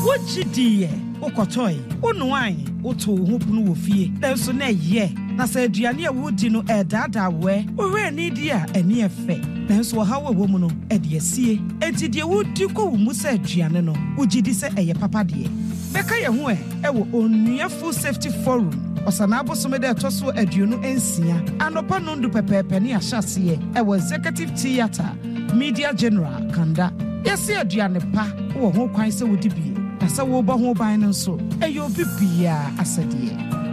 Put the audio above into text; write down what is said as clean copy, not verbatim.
Wojidie, Okotoi, Unwai, Oto Hupunu Wofie, there's so ye, Nasa Diania Woodino, a dada we, or any dear, and near fe. Then so how a woman, Edia see, and did you would do go Musa Gianano, Ujidi say a papa dear. Becca Yahweh, ewo only full safety forum. Osanabo somede toso aduonu ensia anopa nondu pepepe ni ahyase ewo executive theater media general kanda yesi aduane pa wo ho kwan se wodi bie na se wo bo ho ban no so eyo bibia asede